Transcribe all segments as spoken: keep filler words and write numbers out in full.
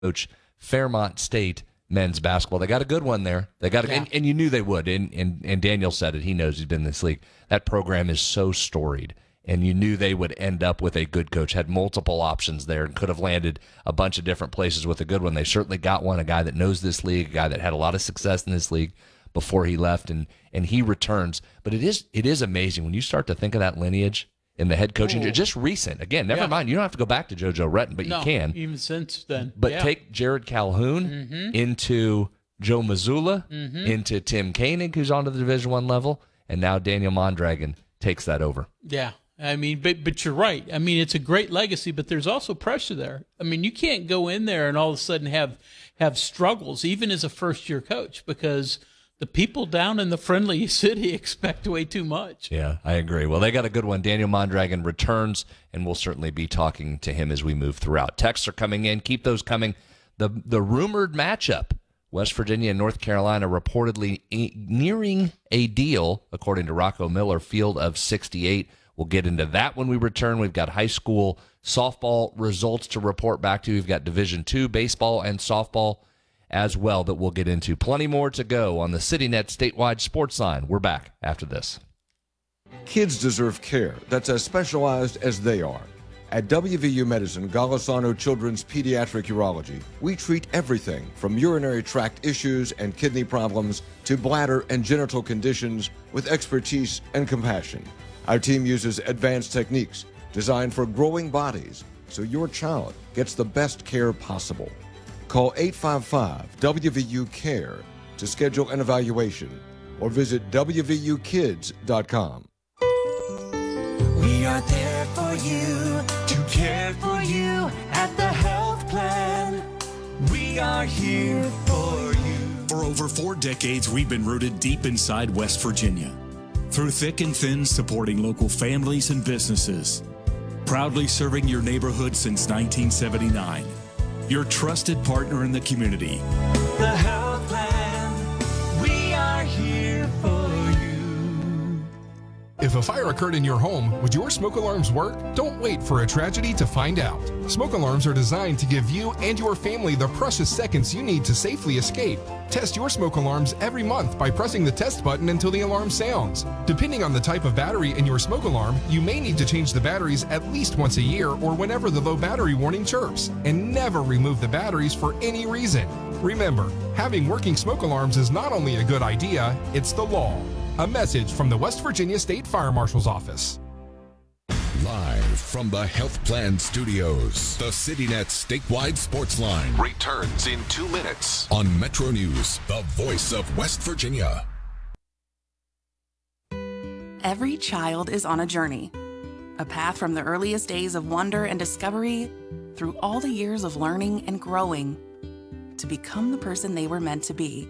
coach Fairmont State men's basketball. They got a good one there. They got, a, Yeah. and, and you knew they would. And, and and Daniel said it. He knows he's been in this league. That program is so storied, and you knew they would end up with a good coach. Had multiple options there and could have landed a bunch of different places with a good one. They certainly got one, a guy that knows this league, a guy that had a lot of success in this league before he left, and and he returns. But it is it is amazing when you start to think of that lineage in the head coaching, Ooh. just recent. Again, never Yeah. mind. You don't have to go back to JoJo Retton, but no, you can. even since then. But yeah. take Jared Calhoun Mm-hmm. into Joe Mazzulla, Mm-hmm. into Tim Koenig, who's on to the Division One level, and now Daniel Mondragon takes that over. Yeah. I mean, but but you're right. I mean, it's a great legacy, but there's also pressure there. I mean, you can't go in there and all of a sudden have have struggles, even as a first-year coach, because the people down in the friendly city expect way too much. Yeah, I agree. Well, they got a good one. Daniel Mondragon returns, and we'll certainly be talking to him as we move throughout. Texts are coming in. Keep those coming. The the rumored matchup, West Virginia and North Carolina, reportedly e- nearing a deal, according to Rocco Miller, field of sixty-eight. We'll get into that when we return. We've got high school softball results to report back to. We've got Division two baseball and softball as well that we'll get into. Plenty more to go on the CityNet statewide sports line. We're back after this. Kids deserve care that's as specialized as they are. At W V U Medicine Golisano Children's Pediatric Urology, we treat everything from urinary tract issues and kidney problems to bladder and genital conditions with expertise and compassion. Our team uses advanced techniques designed for growing bodies so your child gets the best care possible. Call eight five five W V U CARE to schedule an evaluation or visit W V U kids dot com. We are there for you, to care for you at the health plan. We are here for you. For over four decades, we've been rooted deep inside West Virginia. Through thick and thin, supporting local families and businesses. Proudly serving your neighborhood since nineteen seventy-nine. Your trusted partner in the community. The health plan, we are here for you. If a fire occurred in your home, would your smoke alarms work? Don't wait for a tragedy to find out. Smoke alarms are designed to give you and your family the precious seconds you need to safely escape. Test your smoke alarms every month by pressing the test button until the alarm sounds. Depending on the type of battery in your smoke alarm, you may need to change the batteries at least once a year or whenever the low battery warning chirps, and never remove the batteries for any reason. Remember, having working smoke alarms is not only a good idea, it's the law. A message from the West Virginia State Fire Marshal's Office. Live from the Health Plan Studios, the CityNet statewide sports line returns in two minutes on Metro News, the voice of West Virginia. Every child is on a journey, a path from the earliest days of wonder and discovery through all the years of learning and growing to become the person they were meant to be.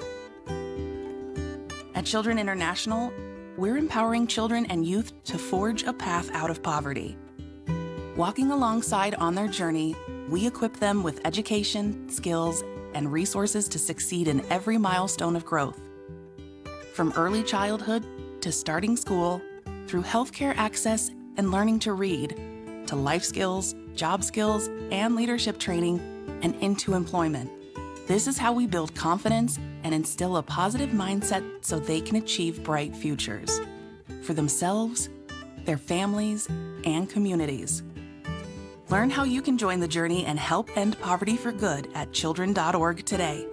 At Children International, we're empowering children and youth to forge a path out of poverty. Walking alongside on their journey, we equip them with education, skills, and resources to succeed in every milestone of growth. From early childhood to starting school, through healthcare access and learning to read, to life skills, job skills, and leadership training, and into employment. This is how we build confidence and instill a positive mindset so they can achieve bright futures for themselves, their families, and communities. Learn how you can join the journey and help end poverty for good at children dot org today.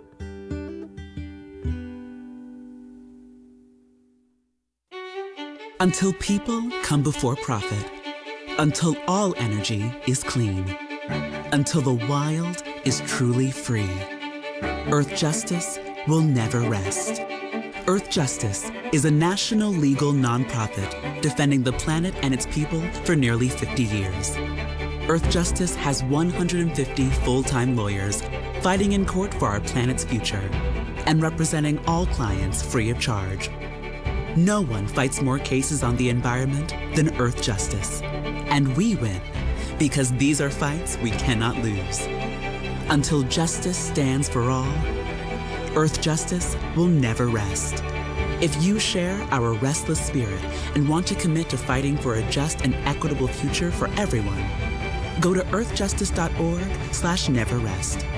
Until people come before profit. Until all energy is clean. Until the wild is truly free. Earth Justice will never rest. Earth Justice is a national legal nonprofit defending the planet and its people for nearly fifty years. Earth Justice has one hundred fifty full-time lawyers fighting in court for our planet's future and representing all clients free of charge. No one fights more cases on the environment than Earth Justice. And we win because these are fights we cannot lose. Until justice stands for all, Earth Justice will never rest. If you share our restless spirit and want to commit to fighting for a just and equitable future for everyone, go to earth justice dot org slash never rest.